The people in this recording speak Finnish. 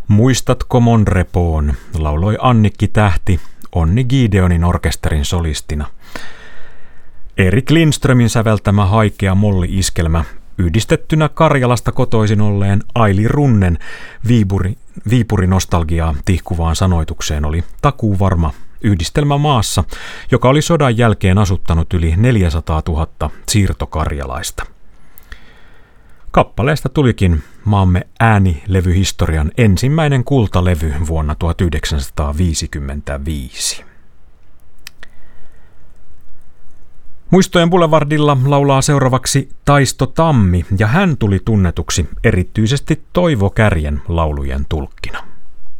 Muistatko Monrepoon, lauloi Annikki Tähti Onni Gideonin orkesterin solistina. Erik Lindströmin säveltämä haikea molli-iskelmä yhdistettynä Karjalasta kotoisin olleen Aili Runnen Viipuri-nostalgiaa tihkuvaan sanoitukseen oli takuuvarma yhdistelmä maassa, joka oli sodan jälkeen asuttanut yli 400 000 siirtokarjalaista. Kappaleesta tulikin maamme äänilevyhistorian ensimmäinen kultalevy vuonna 1955. Muistojen Boulevardilla laulaa seuraavaksi Taisto Tammi, ja hän tuli tunnetuksi erityisesti Toivo Kärjen laulujen tulkkina.